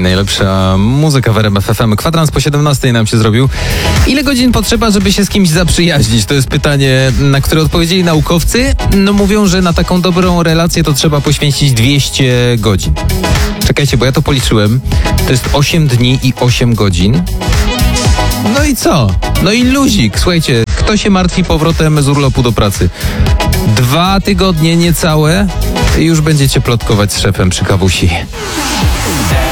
najlepsza muzyka w RMF FM. Kwadrans po 17 nam się zrobił. Ile godzin potrzeba, żeby się z kimś zaprzyjaźnić? To jest pytanie, na które odpowiedzieli naukowcy. No mówią, że na taką dobrą relację to trzeba poświęcić 200 godzin. Czekajcie, bo ja to policzyłem. To jest 8 dni i 8 godzin. No i co? No i luzik. Słuchajcie, kto się martwi powrotem z urlopu do pracy? 2 tygodnie niecałe i już będziecie plotkować z szefem przy kawusi.